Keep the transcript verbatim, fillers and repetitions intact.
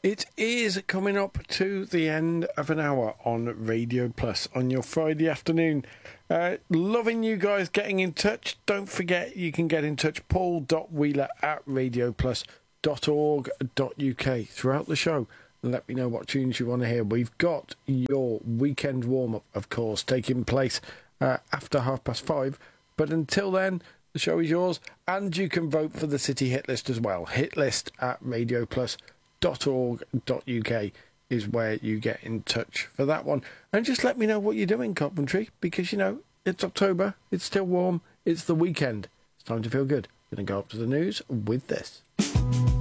It is coming up to the end of an hour on Radio Plus on your Friday afternoon. Uh, loving you guys getting in touch. Don't forget you can get in touch, paul dot wheeler at radio plus dot org dot uk throughout the show. Let me know what tunes you want to hear. We've got your weekend warm-up, of course, taking place uh, after half past five. But until then, the show is yours, and you can vote for the City Hit List as well. Hitlist at radio plus dot org dot uk is where you get in touch for that one. And just let me know what you're doing, Coventry, because, you know, it's October, it's still warm, it's the weekend. It's time to feel good. Going to go up to the news with this.